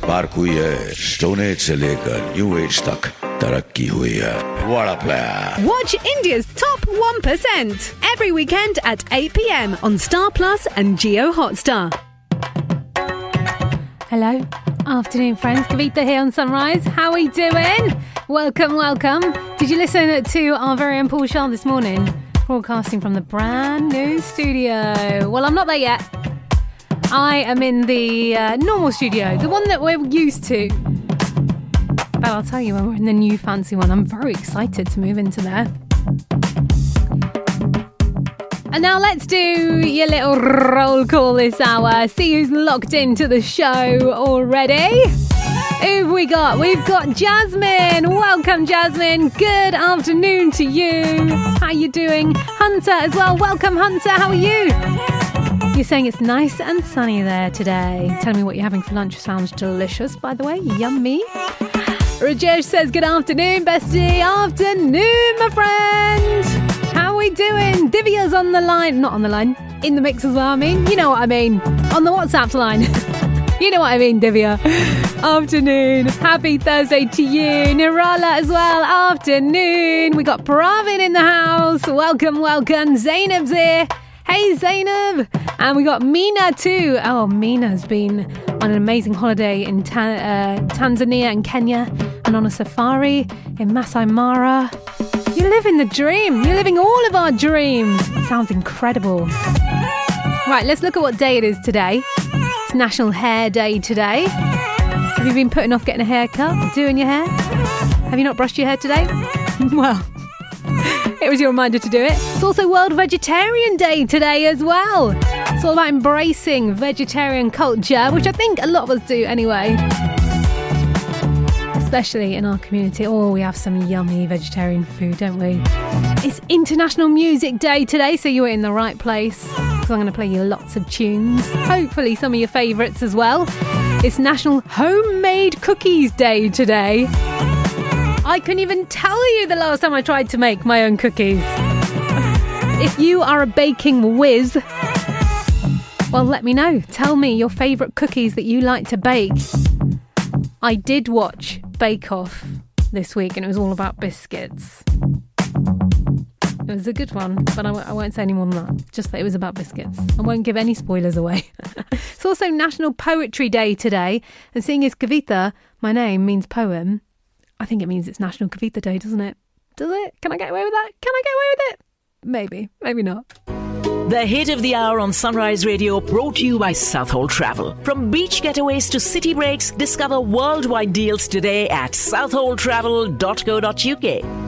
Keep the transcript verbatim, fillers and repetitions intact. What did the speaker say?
Spark हुई है, stone age से लेकर न्यू एज तक तरक्की हुई है. What a player. Watch India's top one percent every weekend at eight p.m. on Star Plus and Jio Hotstar. Hello. Afternoon, friends. Kavita here on Sunrise. How are you doing? Welcome, welcome. Did you listen to our very own Paul Shah this morning? Broadcasting from the brand new studio. Well, I'm not there yet. I am in the uh, normal studio, the one that we're used to. But I'll tell you when we're in the new fancy one. I'm very excited to move into there. And now let's do your little roll call this hour. See who's locked into the show already. Who've we got? We've got Jasmine. Welcome, Jasmine. Good afternoon to you. How you doing? Hunter as well. Welcome, Hunter. How are you? You're saying it's nice and sunny there today. Tell me what you're having for lunch. Sounds delicious, by the way. Yummy. Rajesh says, good afternoon, bestie. Afternoon, my friend. How are we doing? Divya's on the line. Not on the line. In the mix as well, I mean. You know what I mean. On the WhatsApp line. You know what I mean, Divya. Afternoon. Happy Thursday to you. Nirala as well. Afternoon. We got Pravin in the house. Welcome, welcome. Zainab's here. Hey, Zainab. And we got Mina too. Oh, Mina's been on an amazing holiday in Ta- uh, Tanzania and Kenya and on a safari in Masai Mara. You're living the dream. You're living all of our dreams. It sounds incredible. Right, let's look at what day it is today. It's National Hair Day today. Have you been putting off getting a haircut, doing your hair? Have you not brushed your hair today? Well, it was your reminder to do it. It's also World Vegetarian Day today as well. It's all about embracing vegetarian culture, which I think a lot of us do anyway. Especially in our community. Oh, we have some yummy vegetarian food, don't we? It's International Music Day today, so you're in the right place. So I'm going to play you lots of tunes. Hopefully some of your favourites as well. It's National Homemade Cookies Day today. I couldn't even tell you the last time I tried to make my own cookies. If you are a baking whiz, well, let me know. Tell me your favourite cookies that you like to bake. I did watch Bake Off this week and it was all about biscuits. It was a good one, but I, w- I won't say any more than that. Just that it was about biscuits. I won't give any spoilers away. It's also National Poetry Day today. And seeing as Kavita, my name, means poem, I think it means it's National Kavita Day, doesn't it? Does it? Can I get away with that? Can I get away with it? Maybe. Maybe not. The hit of the hour on Sunrise Radio, brought to you by Southhold Travel. From beach getaways to city breaks, discover worldwide deals today at southhold travel dot co dot uk.